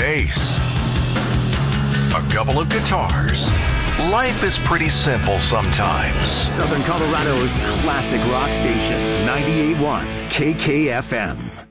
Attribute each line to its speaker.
Speaker 1: bass, a couple of guitars. Life is pretty simple sometimes.
Speaker 2: Southern Colorado's classic rock station, 98.1 KKFM.